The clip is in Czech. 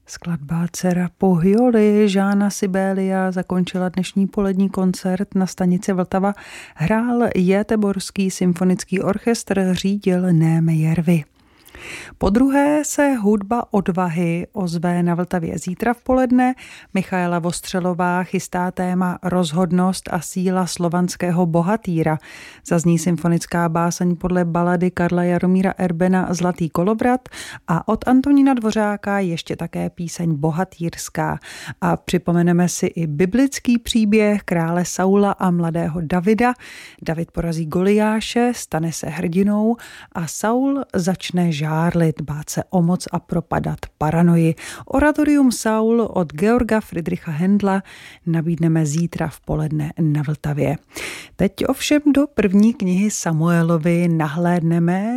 Skladba Dcera Pohyoli Žána Sibélia zakončila dnešní polední koncert na stanici Vltava. Hrál Göteborský symfonický orchestr, řídil Néme Järvi. Podruhé se hudba odvahy ozve na Vltavě zítra v poledne. Michaela Vostřelová chystá téma Rozhodnost a síla slovanského bohatýra. Zazní symfonická báseň podle balady Karla Jaromíra Erbena Zlatý kolovrat a od Antonína Dvořáka ještě také píseň Bohatýrská. A připomeneme si i biblický příběh krále Saula a mladého Davida. David porazí Goliáše, stane se hrdinou a Saul začne žárlit, bát se o moc a propadat paranoji. Oratorium Saul od Georga Friedricha Händla nabídneme zítra v poledne na Vltavě. Teď ovšem do první knihy Samuelovy nahlédneme